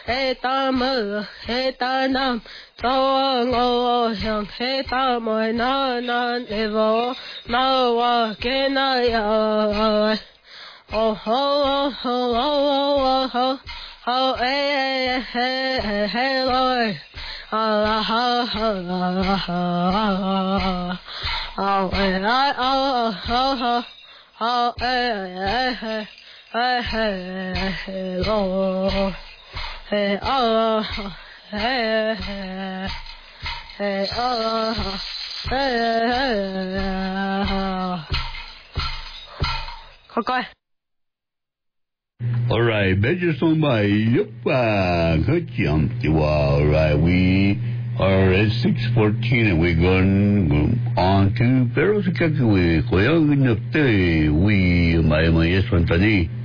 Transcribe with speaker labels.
Speaker 1: He ta mơ he ta nam so ngô yang he ta moi na na evo na wa ke na ya oh ho ho ho ho ho eh hey Lord ha ha ha oh hey Lord hey hey coi.
Speaker 2: All right, major song by Yupa. Good jump. All right, we are at 6:14 and we're going on to Peros Kakui. Koyang Nupte. We, my yes, Antoni.